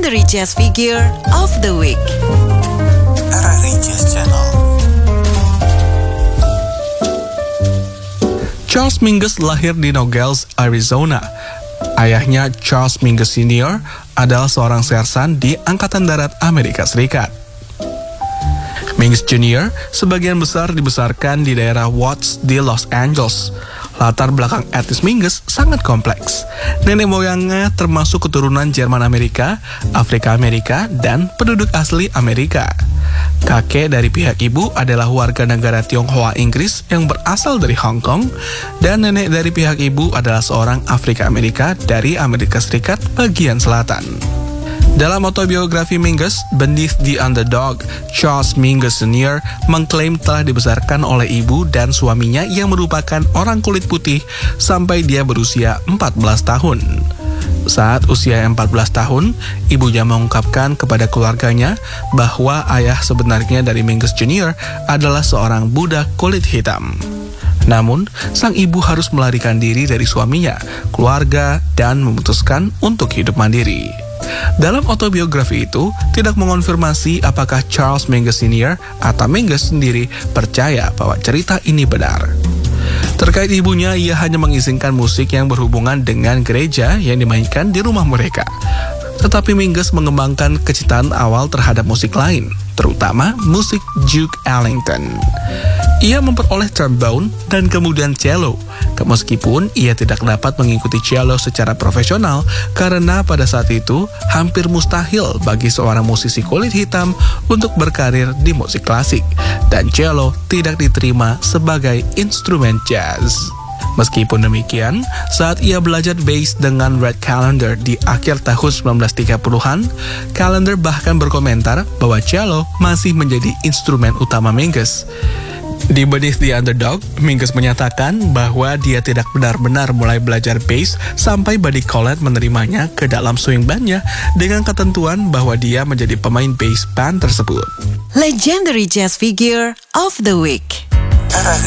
Legendary Jazz Figure of the Week. RRI Jazz Channel. Charles Mingus lahir di Nogales, Arizona. Ayahnya, Charles Mingus Sr., adalah seorang sersan di Angkatan Darat Amerika Serikat. Mingus Jr. sebagian besar dibesarkan di daerah Watts di Los Angeles. Latar belakang etnis Mingus sangat kompleks. Nenek moyangnya termasuk keturunan Jerman Amerika, Afrika Amerika, dan penduduk asli Amerika. Kakek dari pihak ibu adalah warga negara Tionghoa Inggris yang berasal dari Hong Kong, dan nenek dari pihak ibu adalah seorang Afrika Amerika dari Amerika Serikat bagian selatan. Dalam autobiografi Mingus, Beneath the Underdog, Charles Mingus Sr. mengklaim telah dibesarkan oleh ibu dan suaminya yang merupakan orang kulit putih sampai dia berusia 14 tahun. Saat usia 14 tahun, ibunya mengungkapkan kepada keluarganya bahwa ayah sebenarnya dari Mingus Jr. adalah seorang budak kulit hitam. Namun, sang ibu harus melarikan diri dari suaminya, keluarga, dan memutuskan untuk hidup mandiri. Dalam autobiografi itu, tidak mengonfirmasi apakah Charles Mingus Sr. atau Mingus sendiri percaya bahwa cerita ini benar. Terkait ibunya, ia hanya mengizinkan musik yang berhubungan dengan gereja yang dimainkan di rumah mereka. Tetapi Mingus mengembangkan kecintaan awal terhadap musik lain, terutama musik Duke Ellington. Ia memperoleh trombone dan kemudian cello, meskipun ia tidak dapat mengikuti cello secara profesional karena pada saat itu hampir mustahil bagi seorang musisi kulit hitam untuk berkarir di musik klasik, dan cello tidak diterima sebagai instrumen jazz. Meskipun demikian, saat ia belajar bass dengan Red Callender di akhir tahun 1930-an, Callender bahkan berkomentar bahwa cello masih menjadi instrumen utama Mingus. Di Beneath the Underdog, Mingus menyatakan bahwa dia tidak benar-benar mulai belajar bass sampai Buddy Collette menerimanya ke dalam swing bandnya dengan ketentuan bahwa dia menjadi pemain bass band tersebut. Legendary Jazz Figure of the Week. RRI